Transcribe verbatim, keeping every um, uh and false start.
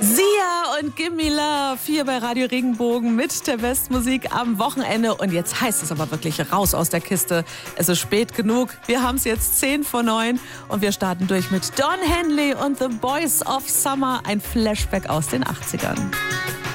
Sia und Gimme Love hier bei Radio Regenbogen mit der Bestmusik am Wochenende. Und jetzt heißt es aber wirklich raus aus der Kiste. Es ist spät genug. Wir haben es jetzt zehn vor neun und wir starten durch mit Don Henley und The Boys of Summer. Ein Flashback aus den achtzigern.